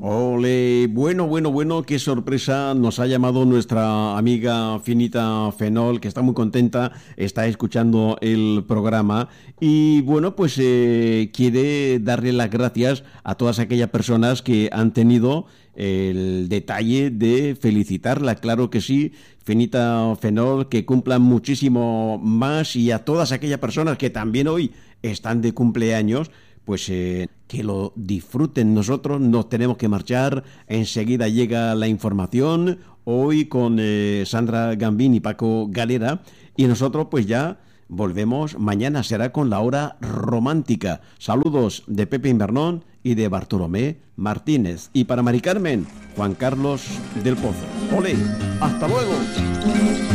Ole, bueno, qué sorpresa nos ha llamado nuestra amiga Finita Fenol, que está muy contenta, está escuchando el programa y bueno, pues quiere darle las gracias a todas aquellas personas que han tenido el detalle de felicitarla, claro que sí, Finita Fenol, que cumplan muchísimo más y a todas aquellas personas que también hoy están de cumpleaños, pues que lo disfruten. Nosotros nos tenemos que marchar, enseguida llega la información, hoy con Sandra Gambín y Paco Galera, y nosotros pues ya volvemos, mañana será con la hora romántica. Saludos de Pepe Invernón y de Bartolomé Martínez. Y para Mari Carmen, Juan Carlos del Pozo. ¡Ole! ¡Hasta luego!